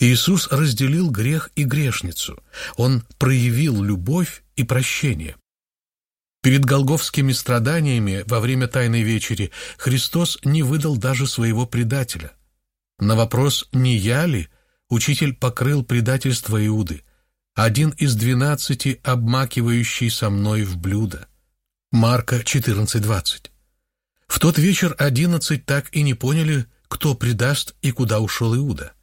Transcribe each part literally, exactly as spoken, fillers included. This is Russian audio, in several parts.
Иисус разделил грех и грешницу. Он проявил любовь и прощение. Перед голгофскими страданиями во время Тайной вечери Христос не выдал даже своего предателя. На вопрос «не я ли?» Учитель покрыл предательство Иуды, один из двенадцати, обмакивающий со мной в блюдо. Марка четырнадцать двадцать. В тот вечер одиннадцать так и не поняли, кто предаст и куда ушел Иуда.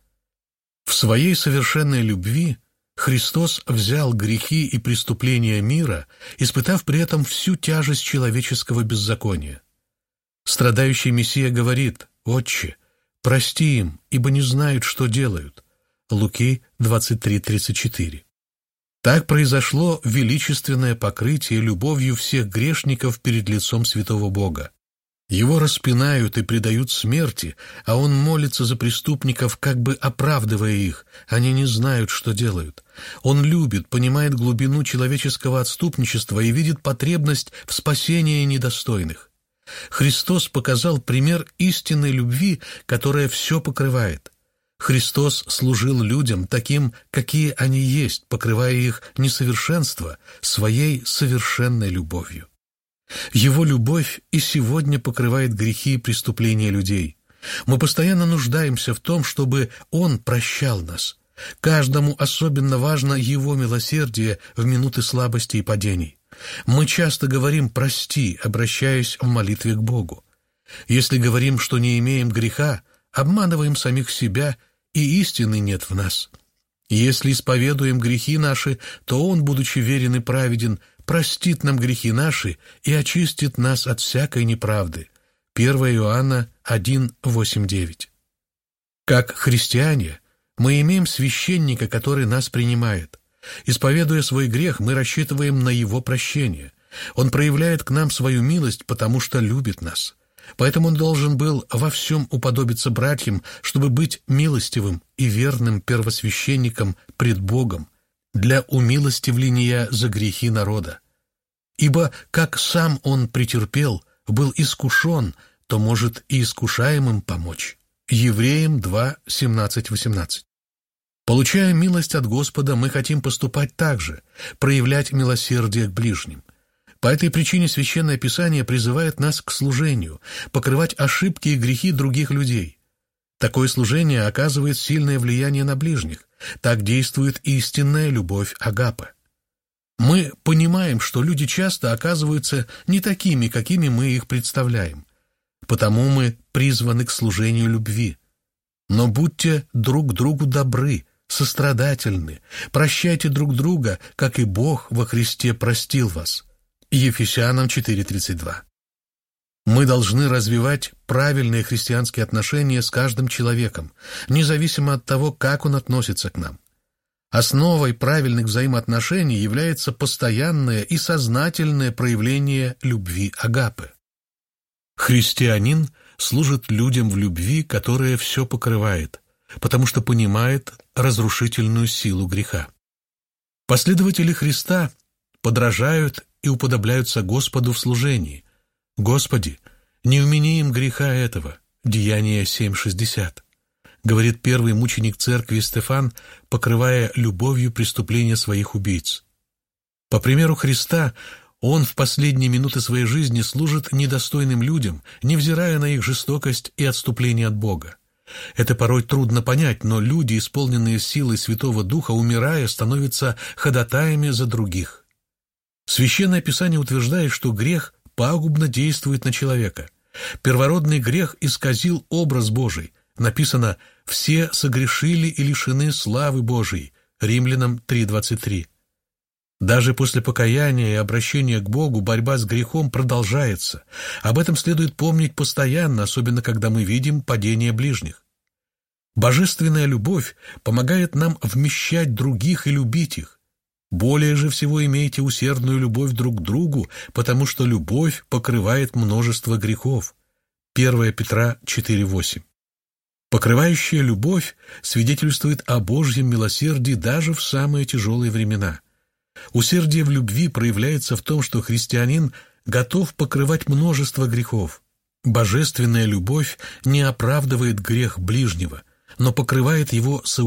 В своей совершенной любви Христос взял грехи и преступления мира, испытав при этом всю тяжесть человеческого беззакония. Страдающий Мессия говорит: «Отче, прости им, ибо не знают, что делают». Луки двадцать три тридцать четыре. Так произошло величественное покрытие любовью всех грешников перед лицом святого Бога. Его распинают и предают смерти, а он молится за преступников, как бы оправдывая их. Они не знают, что делают. Он любит, понимает глубину человеческого отступничества и видит потребность в спасении недостойных. Христос показал пример истинной любви, которая все покрывает. Христос служил людям таким, какие они есть, покрывая их несовершенство своей совершенной любовью. Его любовь и сегодня покрывает грехи и преступления людей. Мы постоянно нуждаемся в том, чтобы Он прощал нас. Каждому особенно важно Его милосердие в минуты слабости и падений. Мы часто говорим «прости», обращаясь в молитве к Богу. Если говорим, что не имеем греха, обманываем самих себя, и истины нет в нас. Если исповедуем грехи наши, то Он, будучи верен и праведен, простит нам грехи наши и очистит нас от всякой неправды. первое Иоанна один восемь девять. Как христиане, мы имеем священника, который нас принимает. Исповедуя свой грех, мы рассчитываем на Его прощение. Он проявляет к нам свою милость, потому что любит нас. Поэтому Он должен был во всем уподобиться братьям, чтобы быть милостивым и верным первосвященником пред Богом для умилостивления за грехи народа. Ибо как сам Он претерпел, был искушен, то может и искушаемым помочь. Евреям два семнадцать восемнадцать. Получая милость от Господа, мы хотим поступать так же, проявлять милосердие к ближним. По этой причине Священное Писание призывает нас к служению, покрывать ошибки и грехи других людей. Такое служение оказывает сильное влияние на ближних. Так действует истинная любовь агапе. Мы понимаем, что люди часто оказываются не такими, какими мы их представляем. Потому мы призваны к служению любви. Но будьте друг другу добры, сострадательны, прощайте друг друга, как и Бог во Христе простил вас. Ефесянам четыре тридцать два. Мы должны развивать правильные христианские отношения с каждым человеком, независимо от того, как он относится к нам. Основой правильных взаимоотношений является постоянное и сознательное проявление любви агапе. Христианин служит людям в любви, которая все покрывает, потому что понимает разрушительную силу греха. Последователи Христа подражают и уподобляются Господу в служении. «Господи, не вмени им греха этого» Деяния семь шестьдесят. Говорит первый мученик церкви Стефан, покрывая любовью преступления своих убийц. По примеру Христа, он в последние минуты своей жизни служит недостойным людям, невзирая на их жестокость и отступление от Бога. Это порой трудно понять, но люди, исполненные силой Святого Духа, умирая, становятся ходатаями за других. Священное Писание утверждает, что грех пагубно действует на человека. Первородный грех исказил образ Божий. Написано «все согрешили и лишены славы Божией» Римлянам три двадцать три. Даже после покаяния и обращения к Богу борьба с грехом продолжается. Об этом следует помнить постоянно, особенно когда мы видим падение ближних. Божественная любовь помогает нам вмещать других и любить их. Более же всего имейте усердную любовь друг к другу, потому что любовь покрывает множество грехов. первое Петра четыре восемь. Покрывающая любовь свидетельствует о Божьем милосердии даже в самые тяжелые времена. Усердие в любви проявляется в том, что христианин готов покрывать множество грехов. Божественная любовь не оправдывает грех ближнего, но покрывает его соучастием